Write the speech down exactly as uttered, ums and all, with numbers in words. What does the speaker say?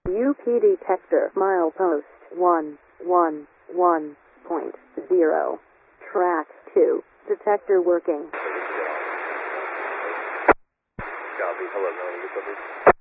U P detector milepost one one one point zero. Track two. Detector working. Copy. Hello, Melanie.